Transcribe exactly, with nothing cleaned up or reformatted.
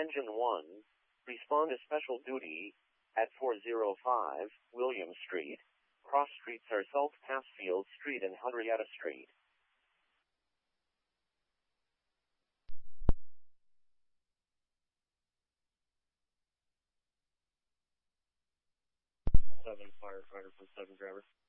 Engine one, respond to special duty at four oh five William Street. Cross streets are South Passfield Street and Henrietta Street. seven firefighter for seven driver.